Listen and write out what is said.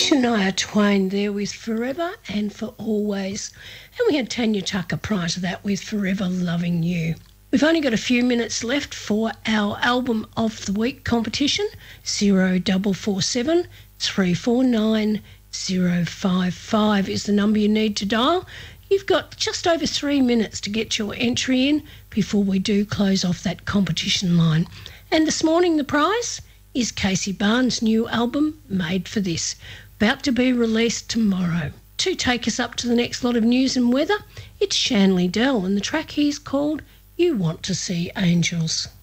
Shania Twain there with Forever and For Always. And we had Tanya Tucker prior to that with Forever Loving You. We've only got a few minutes left for our Album of the Week competition. 0447 349 055 is the number you need to dial. You've got just over 3 minutes to get your entry in before we do close off that competition line. And this morning the prize is Casey Barnes' new album, Made for This, about to be released tomorrow. To take us up to the next lot of news and weather, it's Shanley Dell, and the track he's called You Want to See Angels.